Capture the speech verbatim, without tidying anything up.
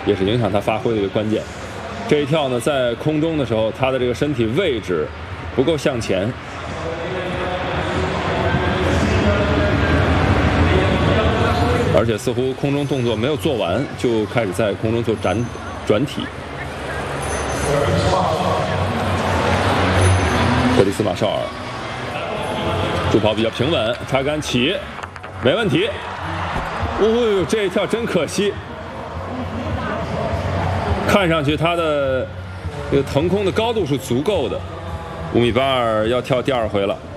也是影响他发挥的一个关键。这一跳呢，在空中的时候，他的这个身体位置不够向前，而且似乎空中动作没有做完，就开始在空中做转转体。克里斯马绍尔助跑比较平稳，插杆起，没问题。哦呦，这一跳真可惜，看上去他的这个腾空的高度是足够的。五米八二要跳第二回了。